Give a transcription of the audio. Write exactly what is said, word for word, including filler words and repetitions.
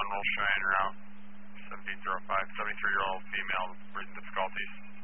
General Cheyenne route, seventeen zero five, seventy-three-year-old female with breathing difficulties.